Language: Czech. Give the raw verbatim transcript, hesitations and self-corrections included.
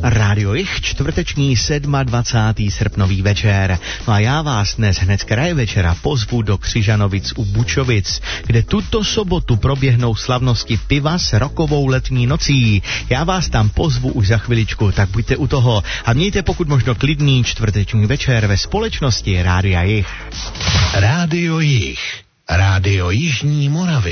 Rádio Jich, čtvrteční dvacátého sedmého srpnový večer. No a já vás dnes hned z kraje večera pozvu do Křižanovic u Bučovic, kde tuto sobotu proběhnou slavnosti piva s rokovou letní nocí. Já vás tam pozvu už za chviličku, tak buďte u toho a mějte pokud možno klidný čtvrteční večer ve společnosti Rádia Jich. Rádio Jich, Rádio Jižní Moravy.